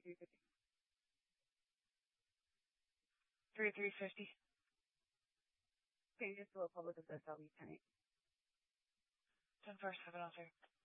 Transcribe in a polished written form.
3,350. Okay, just a little public assist. I'll be tonight. 10-4-703.